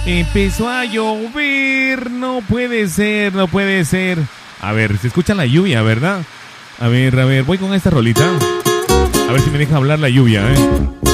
Empezó a llover, no puede ser, no puede ser. A ver, se escucha la lluvia, ¿verdad? A ver, voy con esta rolita. A ver si me deja hablar la lluvia, ¿eh?